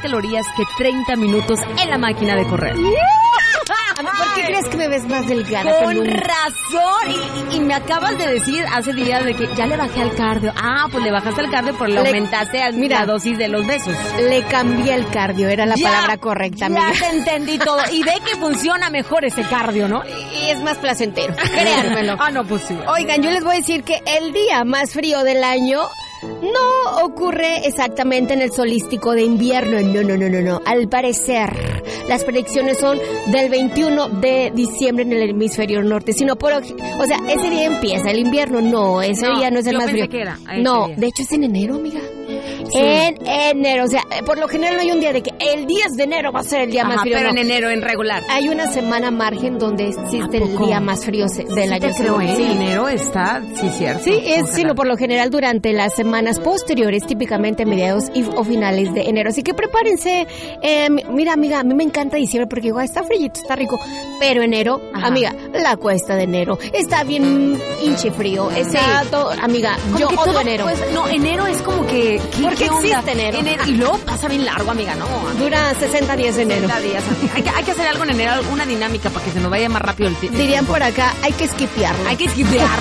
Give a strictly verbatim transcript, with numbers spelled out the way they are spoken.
calorías que treinta minutos en la máquina de correr. ¿Por qué crees que me ves más delgada? Con un... razón. Y, y, y me acabas de decir hace días de que ya le bajé al cardio. Ah, pues le bajaste al cardio, pero le, le aumentaste a mira, la dosis de los besos. Le cambié el cardio, era la ya, palabra correcta. Ya amiga. te entendí todo. Y ve que funciona mejor ese cardio, ¿no? Y es más placentero, créanmelo. Ah, no, pues sí. Oigan, yo les voy a decir que el día más frío del año no ocurre exactamente en el solsticio de invierno. No, no, no, no, no. Al parecer, las predicciones son del veintiuno de diciembre en el hemisferio norte. Sino por... O sea, ese día empieza el invierno. No, ese no, día no es el más frío. Que era no, día. De hecho es en enero, amiga. Sí. En enero, o sea, por lo general no hay un día de que el diez de enero va a ser el día Ajá, más frío. Pero no. en enero, en regular. Hay una semana margen donde existe el día más frío del sí año. Te creo, ¿eh? Sí, enero está, sí, cierto. Sí, es, sino por lo general durante las semanas posteriores, típicamente mediados y, o finales de enero. Así que prepárense. Eh, mira, amiga, a mí me encanta diciembre porque igual está frillito, está rico. Pero enero, Ajá. amiga, la cuesta de enero está bien hinche frío. Exacto, sí. Amiga, como yo odio enero. Pues, no, enero es como que... ¿qué, ¿Por qué existe enero? enero? Y luego pasa bien largo, amiga, ¿no? Dura sesenta días de enero. sesenta días, amiga. Hay que, hay que hacer algo en enero, alguna dinámica para que se nos vaya más rápido el tiempo. Dirían por acá, hay que esquipearlo. Hay que esquipearlo.